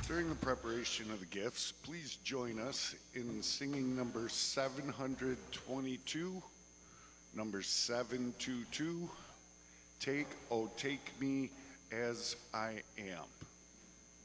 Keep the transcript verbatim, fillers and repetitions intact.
During the preparation of the gifts, please join us in singing number seven hundred twenty-two, number seven two two, Take, Oh Take Me As I Am.